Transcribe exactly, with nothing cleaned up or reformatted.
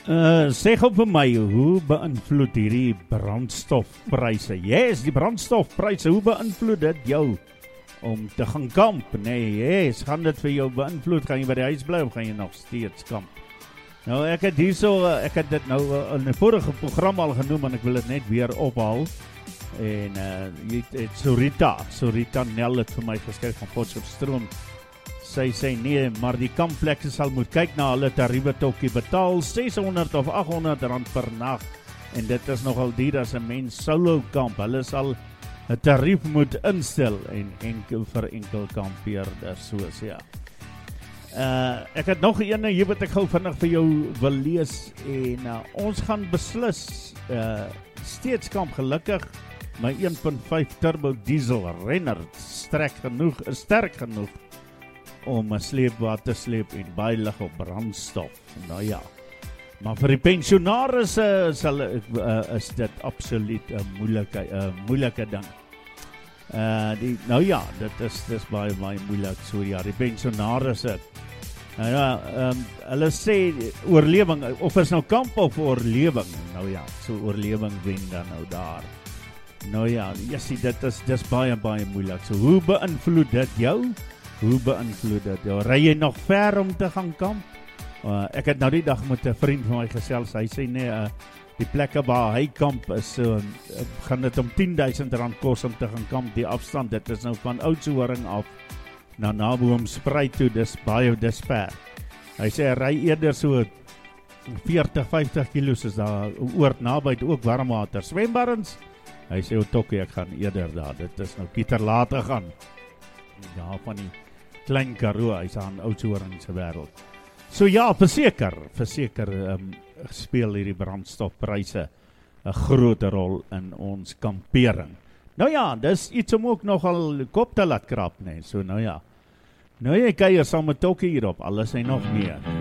Uh, sê gou vir my, hoe beïnvloed hierdie brandstofpryse? Yes, die brandstofpryse, hoe beïnvloed dit jou om te gaan kamp? Nee, yes, gaan dit vir jou beïnvloed? Gaan jy by die huis bly of gaan jy nog steeds kamp? Nou, ek het hierso, ek het dit nou in 'n vorige program al genoem en ek wil dit net weer ophaal. En uh, jy het Sorita, Sorita Nel het vir my geskryf van Potchefstroom. Sy sê nee, maar die kampplekke sal moet kyk na hulle tariewe tokkie betaal ses honderd of agt honderd rand per nag. En dit is nogal duur as 'n mens solo kamp. Hulle sal 'n tarief moet instel en enkel vir enkel kampeerders, soos ja. Uh, ek het nog een hier wat ek gou vinnig vir jou wil lees en uh, ons gaan beslis uh, steeds kamp. Gelukkig my een punt vyf turbo diesel renner strek genoeg, is sterk genoeg om 'n sleepwa te sleep en baie lig op brandstof. Nou ja, maar vir die pensionaars uh, sal, uh, is dit absoluut 'n moeilike, uh, moeilike ding. Uh, die, nou ja, dit is, dit is baie, baie moeilik. So ja, die pensionaars het nou ja, um, hulle sê oorlewing, of is nou kamp of oorlewing, nou ja, so oorlewing wen dan nou daar. Nou ja, jessie, dit is, dit is baie, baie moeilik. So hoe beïnvloed dit jou? Hoe beïnvloed dit jou? Ry jy nog ver om te gaan kamp? Uh, ek het nou die dag met 'n vriend van my gesels, hy sê nee, uh, die plekke waar hy kamp is, so, uh, gaan dit om tien duisend rand kos om te gaan kamp, die afstand, dit is nou van Oudtshoorn af, na Naboomspruit toe, dis baie, dis ver. Hy sê, hy ry eerder so veertig, vyftig kilos, is daar oord naby ook warmwater, swembarens. Hy sê, o tokkie, ek gaan eerder daar, dit is nou Pieter later gaan. Ja, van die Klein Karoo, hy is aan Oudtshoorn se wêreld. So ja, verseker, verseker um, speel hierdie brandstofpryse 'n groot rol in ons kampering. Nou ja, dis iets om ook nogal kop te laat krap, nee. So nou ja. Nou jy kuier saam met Tokkie hierop, alles en nog meer.